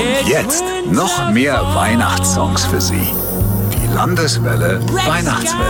Und jetzt noch mehr Weihnachtssongs für Sie. Die Landeswelle Weihnachtswelle.